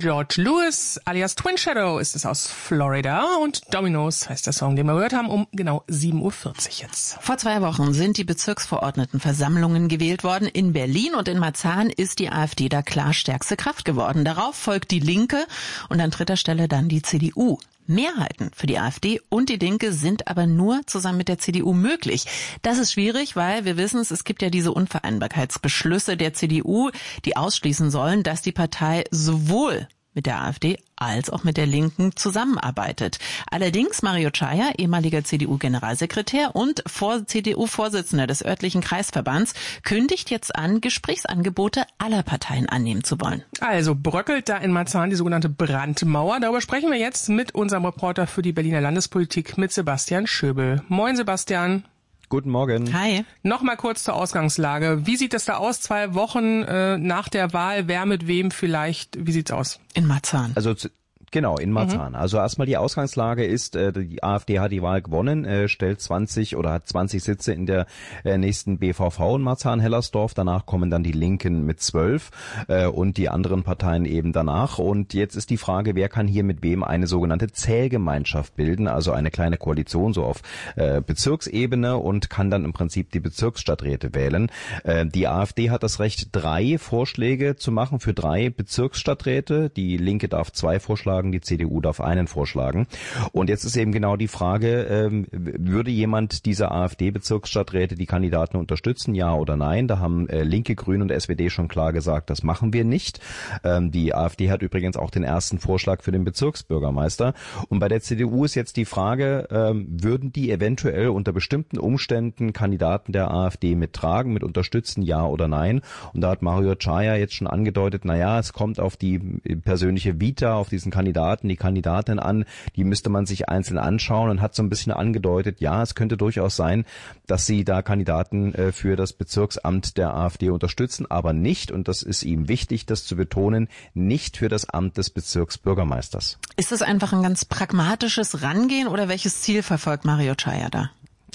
George Lewis alias Twin Shadow ist es aus Florida und Dominoes heißt der Song, den wir gehört haben, um genau 7.40 Uhr jetzt. Vor 2 Wochen sind die Bezirksverordnetenversammlungen gewählt worden in Berlin und in Marzahn ist die AfD da klar stärkste Kraft geworden. Darauf folgt die Linke und an 3. Stelle dann die CDU. Mehrheiten für die AfD und die Linke sind aber nur zusammen mit der CDU möglich. Das ist schwierig, weil wir wissen es gibt ja diese Unvereinbarkeitsbeschlüsse der CDU, die ausschließen sollen, dass die Partei sowohl mit der AfD als auch mit der Linken zusammenarbeitet. Allerdings Mario Chaya, ehemaliger CDU-Generalsekretär und CDU-Vorsitzender des örtlichen Kreisverbands, kündigt jetzt an, Gesprächsangebote aller Parteien annehmen zu wollen. Also bröckelt da in Marzahn die sogenannte Brandmauer. Darüber sprechen wir jetzt mit unserem Reporter für die Berliner Landespolitik, mit Sebastian Schöbel. Moin Sebastian. Guten Morgen. Hi. Nochmal kurz zur Ausgangslage. Wie sieht es da aus, 2 Wochen nach der Wahl? Wer mit wem vielleicht? Wie sieht's aus? In Marzahn. Also genau, in Marzahn. Also erstmal die Ausgangslage ist, die AfD hat die Wahl gewonnen, stellt 20 oder hat 20 Sitze in der nächsten BVV in Marzahn-Hellersdorf. Danach kommen dann die Linken mit 12 und die anderen Parteien eben danach. Und jetzt ist die Frage, wer kann hier mit wem eine sogenannte Zählgemeinschaft bilden, also eine kleine Koalition so auf Bezirksebene und kann dann im Prinzip die Bezirksstadträte wählen. Die AfD hat das Recht, 3 Vorschläge zu machen für 3 Bezirksstadträte. Die Linke darf 2 vorschlagen, die CDU darf einen vorschlagen. Und jetzt ist eben genau die Frage, würde jemand dieser AfD-Bezirksstadträte die Kandidaten unterstützen, ja oder nein? Da haben Linke, Grüne und SPD schon klar gesagt, das machen wir nicht. Die AfD hat übrigens auch den ersten Vorschlag für den Bezirksbürgermeister. Und bei der CDU ist jetzt die Frage, würden die eventuell unter bestimmten Umständen Kandidaten der AfD mittragen, mit unterstützen, ja oder nein? Und da hat Mario Chaya jetzt schon angedeutet, es kommt auf die persönliche Vita, auf diesen die Kandidatin an, die müsste man sich einzeln anschauen und hat so ein bisschen angedeutet, ja, es könnte durchaus sein, dass sie da Kandidaten für das Bezirksamt der AfD unterstützen, aber nicht, und das ist ihm wichtig, das zu betonen, nicht für das Amt des Bezirksbürgermeisters. Ist das einfach ein ganz pragmatisches Rangehen oder welches Ziel verfolgt Mario Chaya da?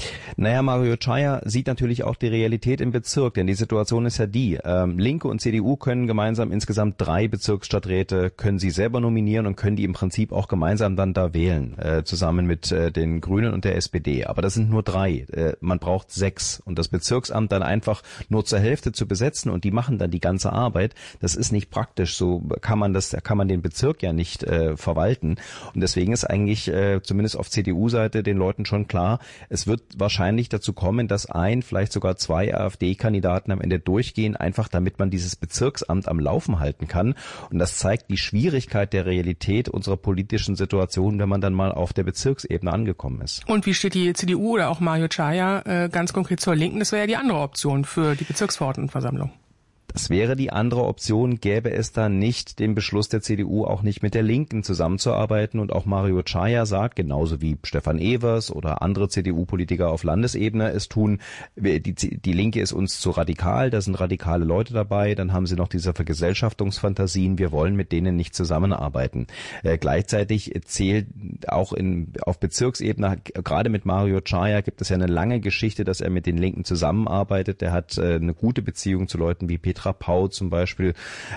Mario Chaya sieht natürlich auch die Realität im Bezirk, denn die Situation ist ja die, Linke und CDU können gemeinsam insgesamt 3 Bezirksstadträte, können sie selber nominieren und können die im Prinzip auch gemeinsam dann da wählen, zusammen mit den Grünen und der SPD. Aber das sind nur 3. Man braucht 6. Und das Bezirksamt dann einfach nur zur Hälfte zu besetzen und die machen dann die ganze Arbeit, das ist nicht praktisch. So kann man den Bezirk ja nicht verwalten. Und deswegen ist eigentlich, zumindest auf CDU-Seite, den Leuten schon klar, es wird wahrscheinlich dazu kommen, dass vielleicht sogar 2 AfD-Kandidaten am Ende durchgehen, einfach damit man dieses Bezirksamt am Laufen halten kann. Und das zeigt die Schwierigkeit der Realität unserer politischen Situation, wenn man dann mal auf der Bezirksebene angekommen ist. Und wie steht die CDU oder auch Mario Chaya ganz konkret zur Linken? Das wäre ja die andere Option für die Bezirksverordnetenversammlung. Das wäre die andere Option, gäbe es da nicht den Beschluss der CDU, auch nicht mit der Linken zusammenzuarbeiten. Und auch Mario Chaya sagt, genauso wie Stefan Evers oder andere CDU-Politiker auf Landesebene es tun, die Linke ist uns zu radikal, da sind radikale Leute dabei, dann haben sie noch diese Vergesellschaftungsfantasien, wir wollen mit denen nicht zusammenarbeiten. Gleichzeitig zählt auch auf Bezirksebene, gerade mit Mario Chaya gibt es ja eine lange Geschichte, dass er mit den Linken zusammenarbeitet. Er hat eine gute Beziehung zu Leuten wie Petra Pau zum Beispiel,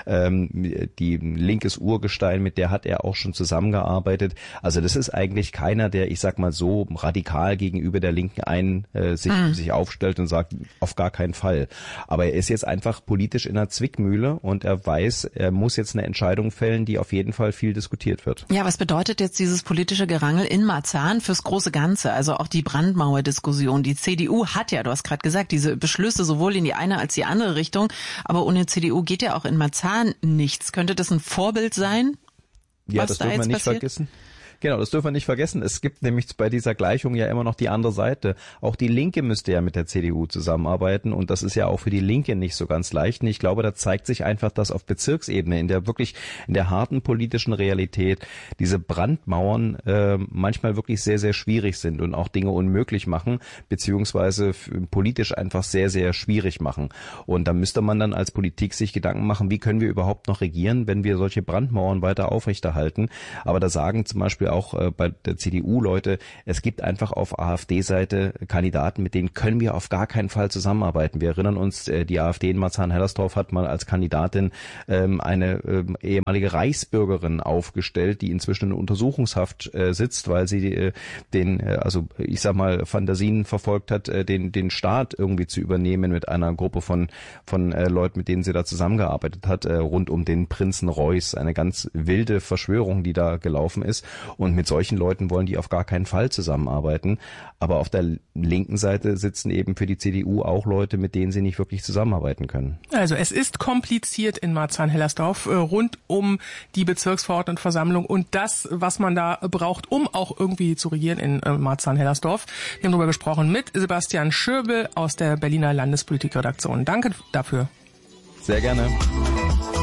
die linkes Urgestein, mit der hat er auch schon zusammengearbeitet. Also das ist eigentlich keiner, der, ich sag mal so, radikal gegenüber der Linken sich aufstellt und sagt, auf gar keinen Fall. Aber er ist jetzt einfach politisch in einer Zwickmühle und er weiß, er muss jetzt eine Entscheidung fällen, die auf jeden Fall viel diskutiert wird. Ja, was bedeutet jetzt dieses politische Gerangel in Marzahn fürs große Ganze? Also auch die Brandmauer-Diskussion. Die CDU hat ja, du hast gerade gesagt, diese Beschlüsse sowohl in die eine als die andere Richtung. Aber ohne CDU geht ja auch in Marzahn nichts. Könnte das ein Vorbild sein? Ja, das dürfen wir nicht vergessen. Genau, das dürfen wir nicht vergessen. Es gibt nämlich bei dieser Gleichung ja immer noch die andere Seite. Auch die Linke müsste ja mit der CDU zusammenarbeiten und das ist ja auch für die Linke nicht so ganz leicht. Und ich glaube, da zeigt sich einfach, dass auf Bezirksebene, in der harten politischen Realität, diese Brandmauern manchmal wirklich sehr, sehr schwierig sind und auch Dinge unmöglich machen, beziehungsweise politisch einfach sehr, sehr schwierig machen. Und da müsste man dann als Politik sich Gedanken machen, wie können wir überhaupt noch regieren, wenn wir solche Brandmauern weiter aufrechterhalten. Aber da sagen zum Beispiel auch bei der CDU Leute, es gibt einfach auf AfD-Seite Kandidaten, mit denen können wir auf gar keinen Fall zusammenarbeiten. Wir erinnern uns, die AfD in Marzahn-Hellersdorf hat mal als Kandidatin eine ehemalige Reichsbürgerin aufgestellt, die inzwischen in Untersuchungshaft sitzt, weil sie Fantasien verfolgt hat, den Staat irgendwie zu übernehmen mit einer Gruppe von Leuten, mit denen sie da zusammengearbeitet hat, rund um den Prinzen Reuß. Eine ganz wilde Verschwörung, die da gelaufen ist. Und mit solchen Leuten wollen die auf gar keinen Fall zusammenarbeiten. Aber auf der linken Seite sitzen eben für die CDU auch Leute, mit denen sie nicht wirklich zusammenarbeiten können. Also es ist kompliziert in Marzahn-Hellersdorf rund um die Bezirksverordnetenversammlung und das, was man da braucht, um auch irgendwie zu regieren in Marzahn-Hellersdorf. Wir haben darüber gesprochen mit Sebastian Schöbel aus der Berliner Landespolitikredaktion. Danke dafür. Sehr gerne.